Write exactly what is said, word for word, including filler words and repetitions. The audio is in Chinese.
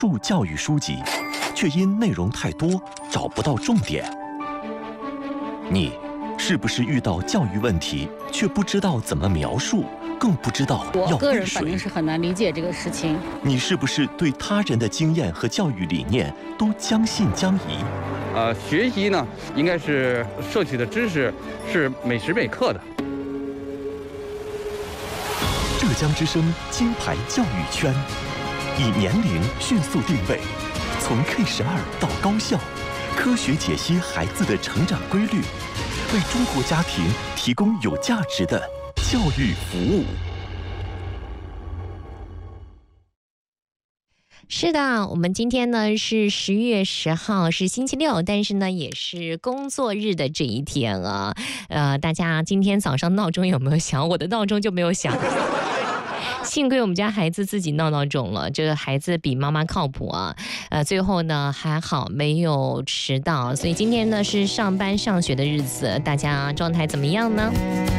注教育书籍，却因内容太多找不到重点。你是不是遇到教育问题，却不知道怎么描述，更不知道要我个人为谁？ 反正是很难理解这个事情。 你是不是对他人的经验和教育理念都将信将疑？ 呃，学习呢，应该是摄取的知识是每时每刻的。 浙江之声金牌教育圈，以年龄迅速定位，从 K 十二到高校，科学解析孩子的成长规律，为中国家庭提供有价值的教育服务。 是的，我们今天呢是十月十号，是星期六，但是呢也是工作日的这一天啊。呃，大家今天早上闹钟有没有响？我的闹钟就没有响。幸亏我们家孩子自己闹闹钟了，这个孩子比妈妈靠谱啊。呃，最后呢还好没有迟到，所以今天呢是上班上学的日子，大家状态怎么样呢？